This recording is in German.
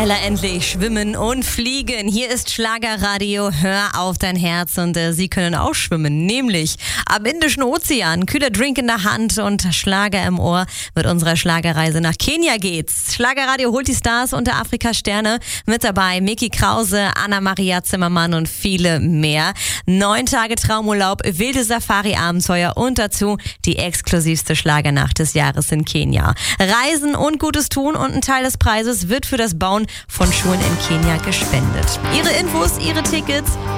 Ella endlich schwimmen und fliegen. Hier ist Schlagerradio, hör auf dein Herz und Sie können auch schwimmen, nämlich am Indischen Ozean. Kühler Drink in der Hand und Schlager im Ohr. Mit unserer Schlagerreise nach Kenia geht's. Schlagerradio holt die Stars unter Afrika-Sterne. Mit dabei Micky Krause, Anna-Maria Zimmermann und viele mehr. 9 Tage Traumurlaub, wilde Safari-Abenteuer und dazu die exklusivste Schlagernacht des Jahres in Kenia. Reisen und Gutes tun und ein Teil des Preises wird für das Bauen von Schulen in Kenia gespendet. Ihre Infos, Ihre Tickets